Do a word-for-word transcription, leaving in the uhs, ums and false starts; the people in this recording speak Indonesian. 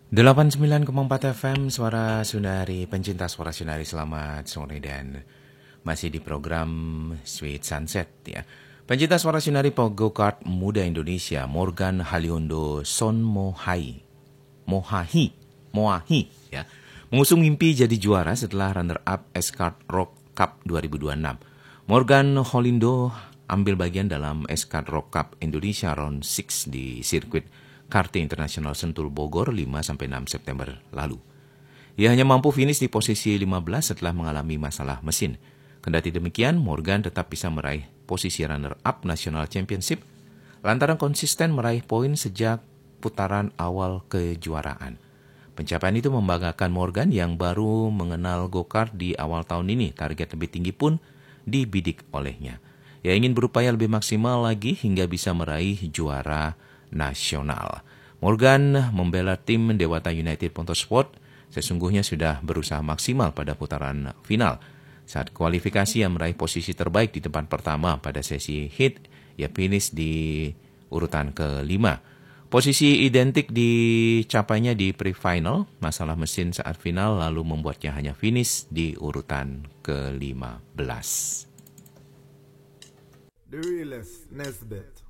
delapan puluh sembilan koma empat F M Suara Sunari, pencinta Suara Sunari, selamat sore dan masih di program Sweet Sunset ya. Pencinta Suara Sunari Pogo Kart Muda Indonesia Morgan Haliondo Son Mohai Mohahi Moahi ya, mengusung mimpi jadi juara setelah runner up S-Kart Rock Cup dua ribu dua puluh enam. Morgan Holindo ambil bagian dalam S-Kart Rock Cup Indonesia Round enam di sirkuit Karting Internasional Sentul Bogor lima sampai enam September lalu. Ia hanya mampu finish di posisi lima belas setelah mengalami masalah mesin. Kendati demikian, Morgan tetap bisa meraih posisi runner-up National Championship lantaran konsisten meraih poin sejak putaran awal kejuaraan. Pencapaian itu membanggakan Morgan yang baru mengenal go-kart di awal tahun ini. Target lebih tinggi pun dibidik olehnya. Ia ingin berupaya lebih maksimal lagi hingga bisa meraih juara nasional. Morgan membela tim Dewata United Motorsport sesungguhnya sudah berusaha maksimal pada putaran final. Saat kualifikasi ia meraih posisi terbaik di tempat pertama pada sesi heat, ia finish di urutan kelima. Posisi identik dicapainya di pre-final, masalah mesin saat final lalu membuatnya hanya finish di urutan kelima belas. The realest Nesbeth.